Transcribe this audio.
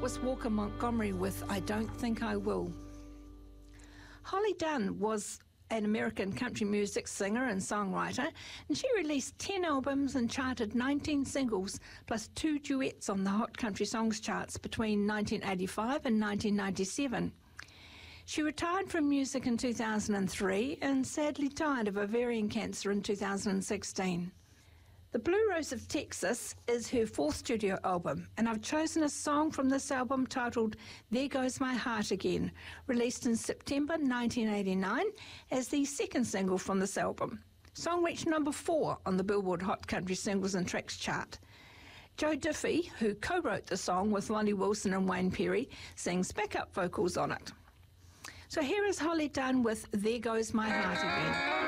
was Walker Montgomery with I Don't Think I Will. Holly Dunn was an American country music singer and songwriter, and she released 10 albums and charted 19 singles, plus 2 duets on the Hot Country Songs charts between 1985 and 1997. She retired from music in 2003 and sadly died of ovarian cancer in 2016. The Blue Rose of Texas is her 4th studio album, and I've chosen a song from this album titled There Goes My Heart Again, released in September 1989 as the 2nd single from this album. Song reached number 4 on the Billboard Hot Country Singles and Tracks chart. Joe Diffie, who co-wrote the song with Lonnie Wilson and Wayne Perry, sings backup vocals on it. So here is Holly Dunn with There Goes My Heart Again.